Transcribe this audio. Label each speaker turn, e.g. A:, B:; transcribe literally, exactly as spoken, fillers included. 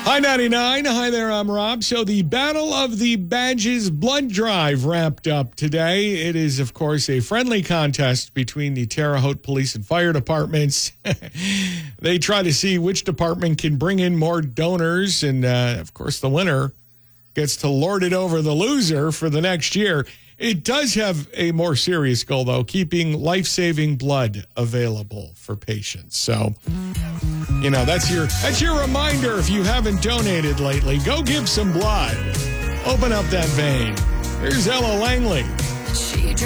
A: Hi, ninety-nine. Hi there, I'm Rob. So the Battle of the Badges blood drive wrapped up today. It is, of course, a friendly contest between the Terre Haute Police and Fire Departments. They try to see which department can bring in more donors. And, uh, of course, the winner gets to lord it over the loser for the next year. It does have a more serious goal, though, keeping life-saving blood available for patients. So, you know, that's your that's your reminder if you haven't donated lately. Go give some blood. Open up that vein. Here's Ella Langley.
B: She